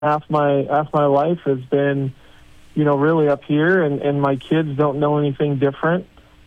half my life has been, really up here, and my kids don't know anything different.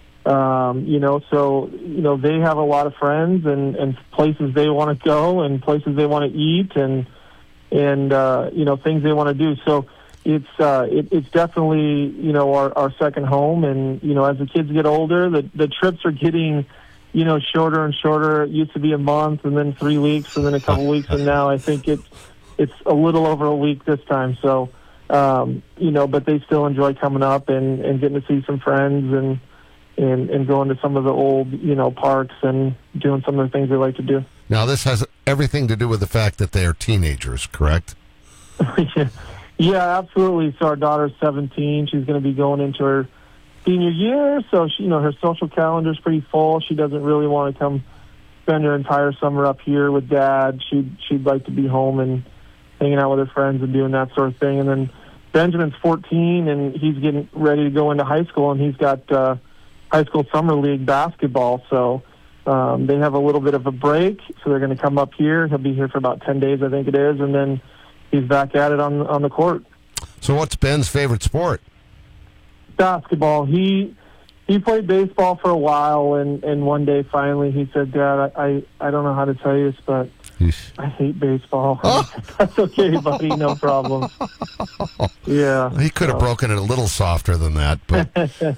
So they have a lot of friends and places they want to go and places they want to eat and things they want to do. So it's definitely, our second home. And, as the kids get older, the trips are getting, shorter and shorter. It used to be a month and then 3 weeks and then a couple weeks. And now I think it's a little over a week this time. So, but they still enjoy coming up and getting to see some friends and going to some of the old, parks and doing some of the things they like to do. Now, this has everything to do with the fact that they are teenagers, correct? Yeah, absolutely. So our daughter's 17. She's going to be going into her senior year. So, her social calendar's pretty full. She doesn't really want to come spend her entire summer up here with Dad. She'd like to be home and hanging out with her friends and doing that sort of thing. And then Benjamin's 14, and he's getting ready to go into high school, and he's got high school summer league basketball. So they have a little bit of a break, so they're going to come up here. He'll be here for about 10 days, I think it is, and then he's back at it on the court. So what's Ben's favorite sport? Basketball. He played baseball for a while, and one day finally he said, Dad, I don't know how to tell you this, but I hate baseball. That's okay, buddy, no problem. Yeah. He could have broken it a little softer than that, but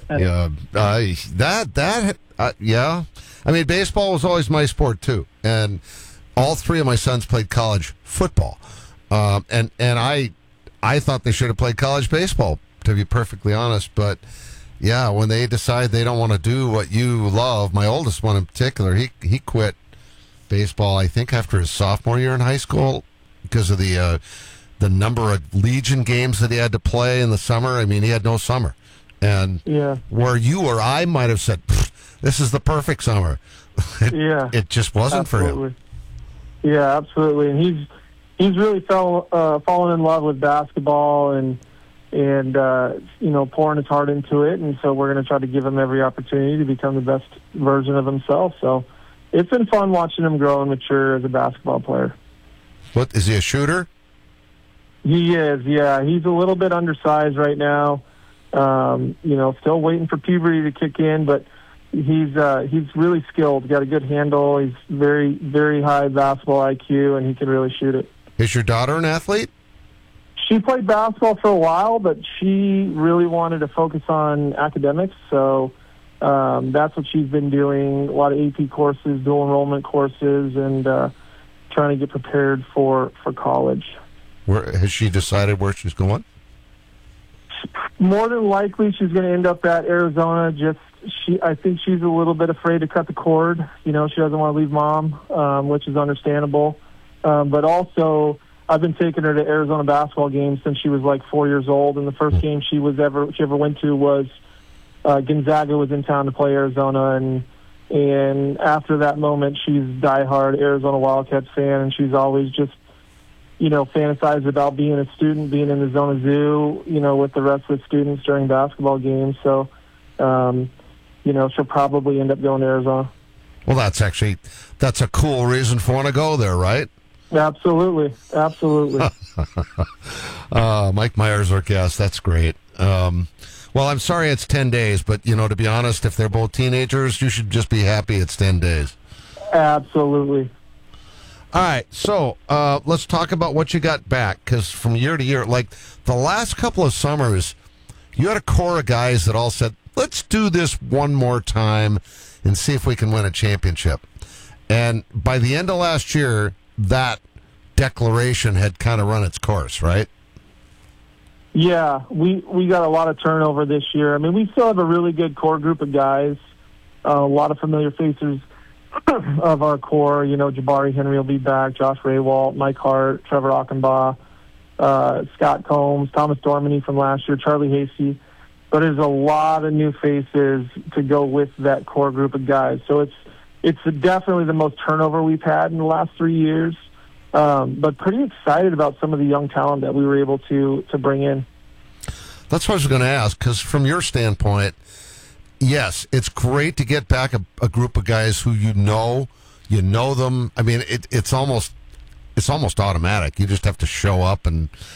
yeah. I mean, baseball was always my sport too, and all three of my sons played college football, and I thought they should have played college baseball, to be perfectly honest. But yeah, when they decide they don't want to do what you love, my oldest one in particular, he quit baseball, I think, after his sophomore year in high school because of the number of Legion games that he had to play in the summer. I mean, he had no summer. And where you or I might have said, this is the perfect summer. It just wasn't for him. Yeah, absolutely. And he's really fallen in love with basketball and pouring his heart into it. And so we're going to try to give him every opportunity to become the best version of himself. So it's been fun watching him grow and mature as a basketball player. What, is he a shooter? He is, yeah. He's a little bit undersized right now. Still waiting for puberty to kick in, but he's really skilled. Got a good handle. He's very, very high basketball IQ, and he can really shoot it. Is your daughter an athlete? She played basketball for a while, but she really wanted to focus on academics, so that's what she's been doing. A lot of AP courses, dual enrollment courses, and trying to get prepared for college. Where has she decided where she's going? More than likely, she's going to end up at Arizona. I think she's a little bit afraid to cut the cord. She doesn't want to leave Mom, which is understandable. But also, I've been taking her to Arizona basketball games since she was like 4 years old. And the first game she ever went to was Gonzaga was in town to play Arizona, and after that moment, she's a diehard Arizona Wildcats fan, and she's always just fantasized about being a student, being in the Zona Zoo, with the rest of the students during basketball games. So, she'll probably end up going to Arizona. Well, that's a cool reason for one to go there, right? Absolutely. Mike Myers, our guest. That's great. Well, I'm sorry it's 10 days, but, to be honest, if they're both teenagers, you should just be happy it's 10 days. Absolutely. All right, so let's talk about what you got back, because from year to year, like the last couple of summers, you had a core of guys that all said, let's do this one more time and see if we can win a championship. And by the end of last year, that declaration had kind of run its course, right? Yeah, we got a lot of turnover this year. I mean, we still have a really good core group of guys, a lot of familiar faces of our core. Jabari Henry will be back, Josh Raywalt, Mike Hart, Trevor Achenbach, Scott Combs, Thomas Dormany from last year, Charlie Hasty. But there's a lot of new faces to go with that core group of guys. So it's definitely the most turnover we've had in the last 3 years. But pretty excited about some of the young talent that we were able to bring in. That's what I was going to ask, because from your standpoint, yes, it's great to get back a group of guys who you know them. I mean, it's almost it's almost automatic. You just have to show up and